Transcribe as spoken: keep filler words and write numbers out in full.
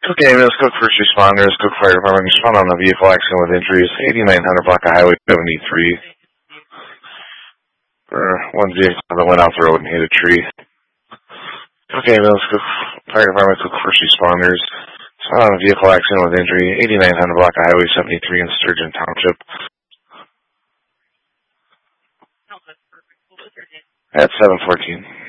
Okay, ambulance, Cook First Responders, Cook Fire Department, respond on a vehicle accident with injuries, eighty-nine hundred block of Highway seventy-three. For one vehicle that went off the road and hit a tree. Okay, ambulance, Cook Fire Department, Cook First Responders, respond on a vehicle accident with injury, eighty-nine hundred block of Highway seventy-three in Sturgeon Township. At seven fourteen.